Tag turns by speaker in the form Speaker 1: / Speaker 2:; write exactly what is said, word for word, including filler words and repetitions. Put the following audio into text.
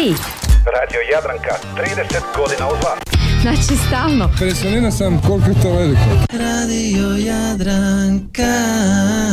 Speaker 1: Ej!
Speaker 2: Radio Jadranka, trideset godina uz vas.
Speaker 1: Znači stalno.
Speaker 3: Impresioniran sam koliko je to veliko.
Speaker 4: Radio Jadranka.